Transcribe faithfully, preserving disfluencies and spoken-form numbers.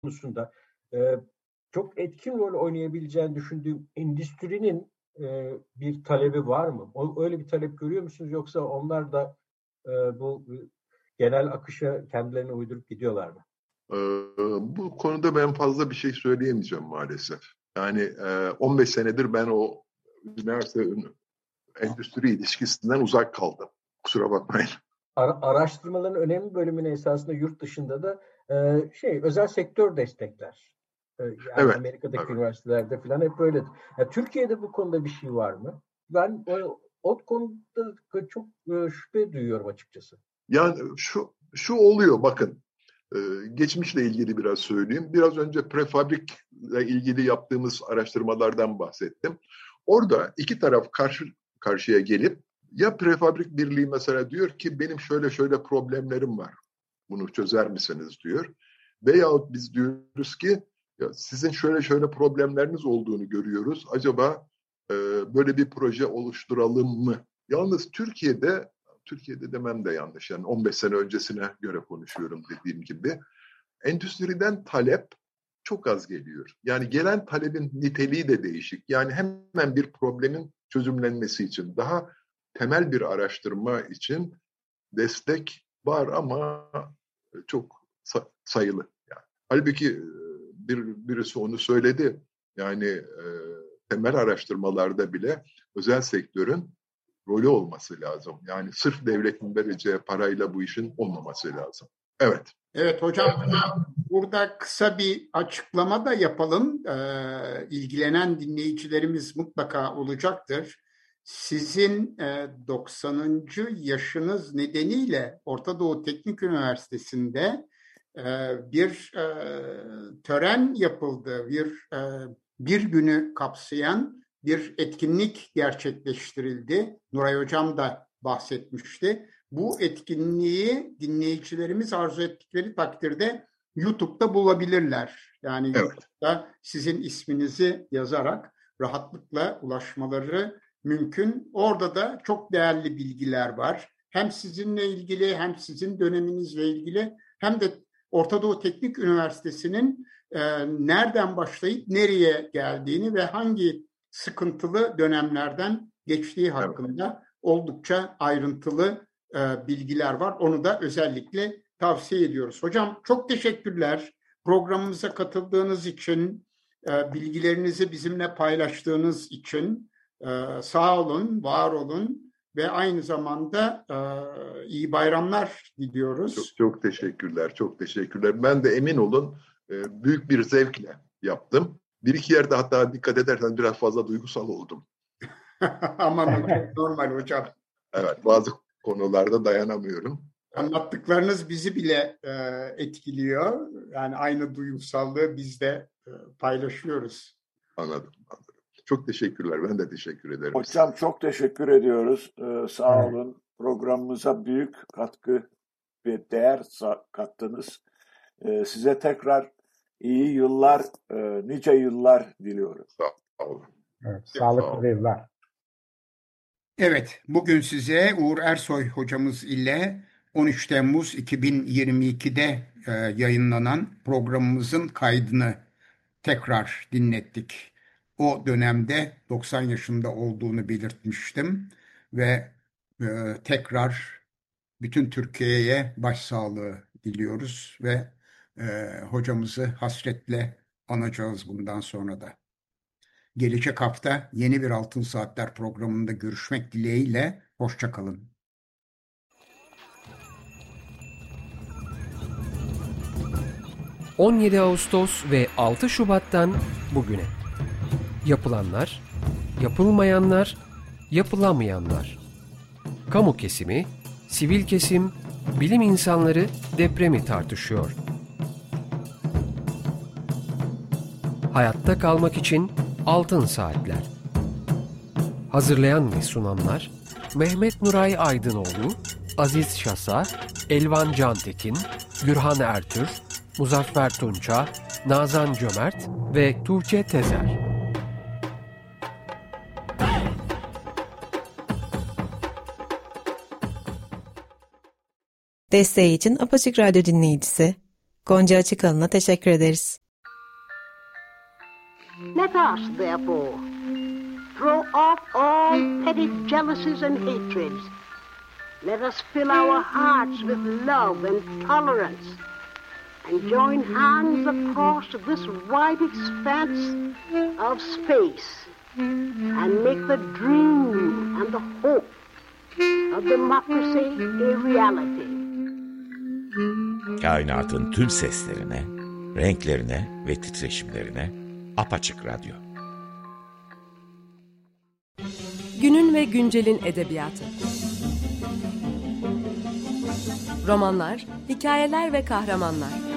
konusunda e, çok etkin rol oynayabileceğini düşündüğüm endüstrinin e, bir talebi var mı? O, öyle bir talep görüyor musunuz? Yoksa onlar da e, bu genel akışa kendilerini uydurup gidiyorlar mı? Ee, bu konuda ben fazla bir şey söyleyemeyeceğim maalesef. Yani e, on beş senedir ben o üniversite endüstri ilişkisinden uzak kaldım. Kusura bakmayın. Ara, araştırmaların önemli bölümüne esasında yurt dışında da e, şey özel sektör destekler. E, yani evet, Amerika'daki evet. üniversitelerde falan hep böyledir. Ya, Türkiye'de bu konuda bir şey var mı? Ben o, o konuda çok e, şüphe duyuyorum açıkçası. Yani şu şu oluyor bakın. Ee, geçmişle ilgili biraz söyleyeyim. Biraz önce prefabrikle ilgili yaptığımız araştırmalardan bahsettim. Orada iki taraf karşı karşıya gelip ya prefabrik birliği mesela diyor ki benim şöyle şöyle problemlerim var. Bunu çözer misiniz diyor. Veyahut biz diyoruz ki ya sizin şöyle şöyle problemleriniz olduğunu görüyoruz. Acaba e, böyle bir proje oluşturalım mı? Yalnız Türkiye'de Türkiye'de demem de yanlış. Yani on beş sene öncesine göre konuşuyorum dediğim gibi. Endüstriden talep çok az geliyor. Yani gelen talebin niteliği de değişik. Yani hemen bir problemin çözümlenmesi için, daha temel bir araştırma için destek var ama çok sayılı. Yani. Halbuki bir, birisi onu söyledi. Yani e, temel araştırmalarda bile özel sektörün rolü olması lazım. Yani sırf devletin vereceği parayla bu işin olmaması lazım. Evet. Evet hocam, burada kısa bir açıklama da yapalım. Ee, ilgilenen dinleyicilerimiz mutlaka olacaktır. Sizin e, doksanıncı yaşınız nedeniyle Orta Doğu Teknik Üniversitesi'nde e, bir e, tören yapıldı. Bir e, bir günü kapsayan bir etkinlik gerçekleştirildi. Nuray Hocam da bahsetmişti. Bu etkinliği dinleyicilerimiz arzu ettikleri takdirde YouTube'da bulabilirler. Yani evet. YouTube'da sizin isminizi yazarak rahatlıkla ulaşmaları mümkün. Orada da çok değerli bilgiler var. Hem sizinle ilgili hem sizin döneminizle ilgili hem de Orta Doğu Teknik Üniversitesi'nin e, nereden başlayıp nereye geldiğini ve hangi sıkıntılı dönemlerden geçtiği hakkında evet. oldukça ayrıntılı e, bilgiler var. Onu da özellikle tavsiye ediyoruz. Hocam çok teşekkürler. Programımıza katıldığınız için, e, bilgilerinizi bizimle paylaştığınız için e, sağ olun, var olun ve aynı zamanda e, iyi bayramlar diliyoruz. Çok, çok teşekkürler, çok teşekkürler. Ben de emin olun e, büyük bir zevkle yaptım. Bir iki yerde hatta dikkat edersen biraz fazla duygusal oldum. Aman çok normal hocam. Evet, bazı konularda dayanamıyorum. Anlattıklarınız bizi bile e, etkiliyor. Yani aynı duygusallığı biz de e, paylaşıyoruz. Anladım, anladım. Çok teşekkürler. Ben de teşekkür ederim. Hocam çok teşekkür ediyoruz. Ee, sağ evet. olun. Programımıza büyük katkı ve değer kattınız. Ee, size tekrar iyi yıllar, e, nice yıllar diliyoruz. Sağ olun. Evet, sağlıklı yıllar. Evet, bugün size Uğur Ersoy hocamız ile on üç Temmuz iki bin yirmi ikide e, yayınlanan programımızın kaydını tekrar dinlettik. O dönemde doksan yaşında olduğunu belirtmiştim ve e, tekrar bütün Türkiye'ye başsağlığı diliyoruz ve e, hocamızı hasretle anacağız bundan sonra da. Gelecek hafta yeni bir Altın Saatler programında görüşmek dileğiyle, hoşça kalın. on yedi Ağustos ve altı Şubat'tan bugüne. Yapılanlar, yapılmayanlar, yapılamayanlar. Kamu kesimi, sivil kesim, bilim insanları depremi tartışıyor. Hayatta kalmak için Altın Saatler. Hazırlayan ve sunanlar Mehmet Nuray Aydınoğlu, Aziz Şasa, Elvan Cantekin, Gürhan Ertür, Muzaffer Tunça, Nazan Cömert ve Tuğçe Tezer. Desteği için Apaçık Radyo dinleyicisi Gonca Açıkalın'a teşekkür ederiz. Let us, therefore, throw off all petty jealousies and hatreds. Let us fill our hearts with love and tolerance, and join hands across this wide expanse of space, and make the dream and the hope of democracy a reality. Kainatın tüm seslerine, renklerine ve titreşimlerine Apaçık Radyo. Günün ve güncelin edebiyatı. Romanlar, hikayeler ve kahramanlar.